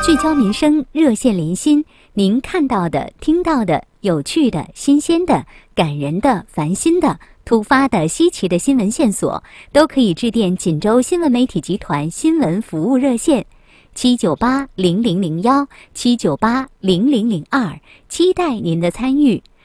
聚焦民生，热线连心，您看到的、听到的、有趣的、新鲜的、感人的、烦心的、突发的、稀奇的新闻线索，都可以致电锦州新闻媒体集团新闻服务热线7980001、7980002，期待您的参与。